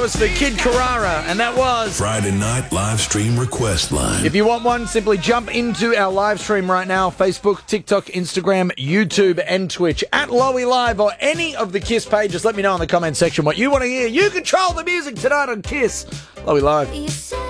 was for Kid Carrara, and that was Friday Night Live Stream Request Line. If you want one, simply jump into our live stream right now. Facebook, TikTok, Instagram, YouTube, and Twitch at Lowy Live or any of the KISS pages. Let me know in the comment section what you want to hear. You control the music tonight on KISS. Lowy Live.